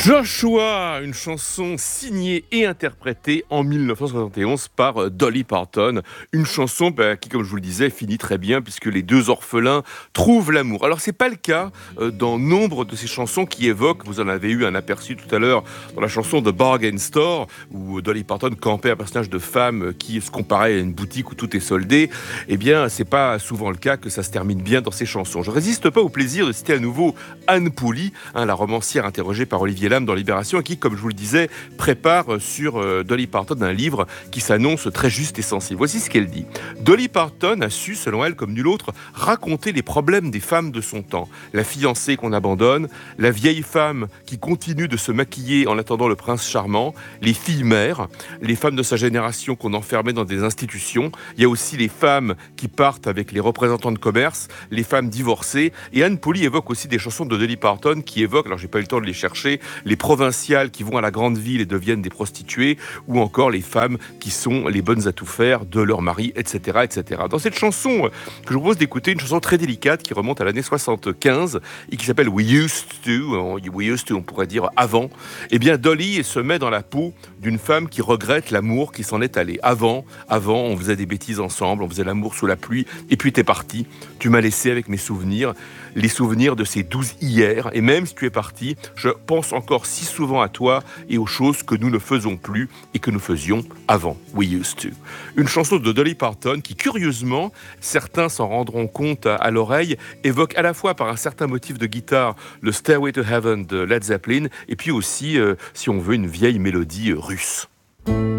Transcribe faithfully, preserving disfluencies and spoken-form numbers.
Joshua, une chanson signée et interprétée en dix-neuf cent soixante et onze par Dolly Parton. Une chanson bah, qui, comme je vous le disais, finit très bien puisque les deux orphelins trouvent l'amour. Alors, c'est pas le cas euh, dans nombre de ces chansons qui évoquent, vous en avez eu un aperçu tout à l'heure dans la chanson de Bargain Store, où Dolly Parton campait un personnage de femme qui se comparait à une boutique où tout est soldé. Eh bien, c'est pas souvent le cas que ça se termine bien dans ces chansons. Je résiste pas au plaisir de citer à nouveau Anne Pouli, hein, la romancière interrogée par Olivier Lam dans Libération, et qui, comme je vous le disais, prépare sur euh, Dolly Parton un livre qui s'annonce très juste et sensible. Voici ce qu'elle dit. Dolly Parton a su, selon elle, comme nul autre, raconter les problèmes des femmes de son temps. La fiancée qu'on abandonne, la vieille femme qui continue de se maquiller en attendant le prince charmant, les filles mères, les femmes de sa génération qu'on enfermait dans des institutions. Il y a aussi les femmes qui partent avec les représentants de commerce, les femmes divorcées. Et Anne Pouli évoque aussi des chansons de Dolly Parton qui évoquent, alors j'ai pas eu le temps de les chercher, les provinciales qui vont à la grande ville et deviennent des prostituées, ou encore les femmes qui sont les bonnes à tout faire de leur mari, et cetera, et cetera. Dans cette chanson que je vous propose d'écouter, une chanson très délicate qui remonte à l'année soixante-quinze et qui s'appelle We Used To, We Used To, on pourrait dire avant, eh bien Dolly se met dans la peau d'une femme qui regrette l'amour qui s'en est allé. Avant, avant, on faisait des bêtises ensemble, on faisait l'amour sous la pluie, et puis t'es parti. Tu m'as laissé avec mes souvenirs, les souvenirs de ces douze hier, et même si tu es parti, je pense encore si souvent à toi et aux choses que nous ne faisons plus et que nous faisions avant. We used to. Une chanson de Dolly Parton qui, curieusement, certains s'en rendront compte à, à l'oreille, évoque à la fois par un certain motif de guitare le Stairway to Heaven de Led Zeppelin, et puis aussi, euh, si on veut, une vieille mélodie euh, russe.